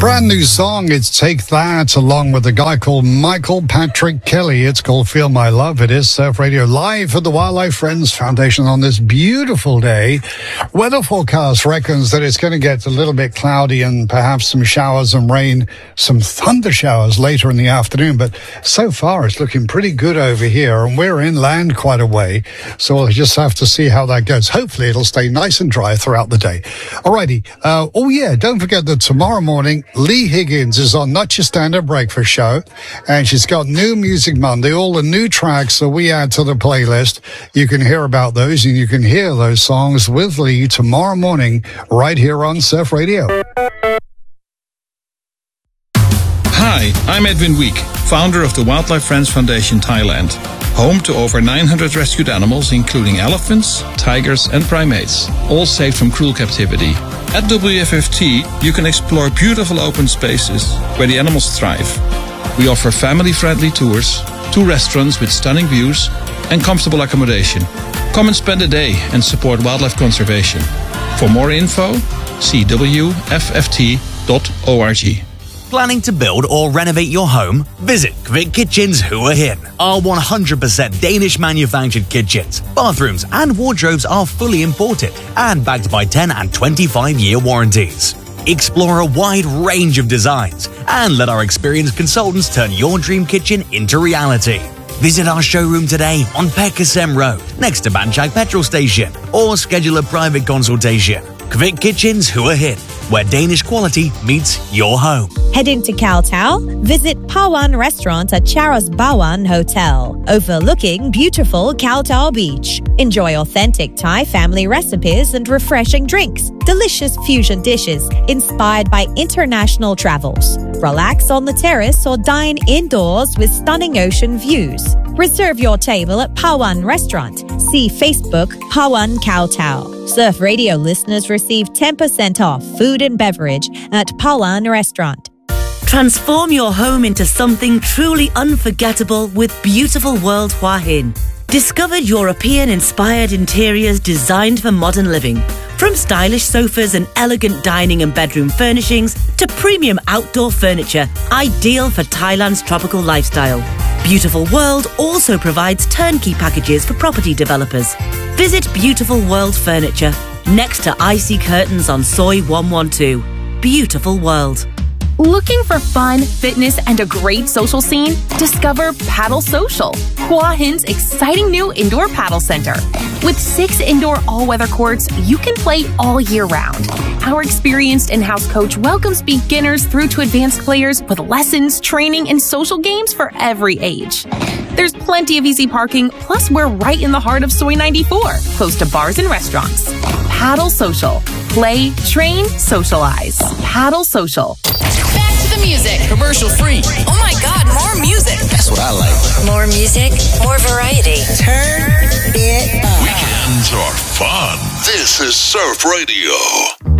Brand new song, it's Take That, along with a guy called Michael Patrick Kelly. It's called Feel My Love. It is Surf Radio live at the Wildlife Friends Foundation on this beautiful day. Weather forecast reckons that it's going to get a little bit cloudy and perhaps some showers and rain, some thunder showers later in the afternoon. But so far, it's looking pretty good over here, and we're inland quite a way. So we'll just have to see how that goes. Hopefully, it'll stay nice and dry throughout the day. Alrighty. Don't forget that tomorrow morning, Lee Higgins is on Not Your Standard Breakfast Show, and she's got New Music Monday, all the new tracks that we add to the playlist. You can hear about those, and you can hear those songs with Lee tomorrow morning right here on Surf Radio. Hi, I'm Edwin Week, founder of the Wildlife Friends Foundation Thailand, home to over 900 rescued animals, including elephants, tigers, and primates, all saved from cruel captivity. At WFFT, you can explore beautiful open spaces where the animals thrive. We offer family-friendly tours, 2 restaurants with stunning views, and comfortable accommodation. Come and spend a day and support wildlife conservation. For more info, see wfft.org. Planning to build or renovate your home? Visit Kvik Kitchens Hua Hin. Our 100% Danish manufactured kitchens, bathrooms and wardrobes are fully imported and backed by 10 and 25-year warranties. Explore a wide range of designs and let our experienced consultants turn your dream kitchen into reality. Visit our showroom today on Pekasem Road, next to Banchak Petrol Station, or schedule a private consultation. Kvik Kitchens Hua Hin, where Danish quality meets your home. Heading to Khao Thao? Visit Pawan Restaurant at Charas Bawan Hotel, overlooking beautiful Khao Thao Beach. Enjoy authentic Thai family recipes and refreshing drinks, delicious fusion dishes inspired by international travels. Relax on the terrace or dine indoors with stunning ocean views. Reserve your table at Pawan Restaurant. See Facebook Pawan Khao Thao. Surf Radio listeners receive 10% off food and beverage at Pawan Restaurant. Transform your home into something truly unforgettable with Beautiful World Hua Hin. Discover European-inspired interiors designed for modern living. From stylish sofas and elegant dining and bedroom furnishings to premium outdoor furniture, ideal for Thailand's tropical lifestyle. Beautiful World also provides turnkey packages for property developers. Visit Beautiful World Furniture, next to Icy Curtains on Soi 112. Beautiful World. Looking for fun, fitness, and a great social scene? Discover Paddle Social, Hua Hin's exciting new indoor paddle center. With 6 indoor all-weather courts, you can play all year round. Our experienced in-house coach welcomes beginners through to advanced players with lessons, training, and social games for every age. There's plenty of easy parking, plus we're right in the heart of Soi 94, close to bars and restaurants. Paddle Social. Play, train, socialize. Paddle Social. Back to the music. Commercial free. Oh my God, more music. That's what I like. More music, more variety. Turn it up. Weekends are fun. This is Surf Radio.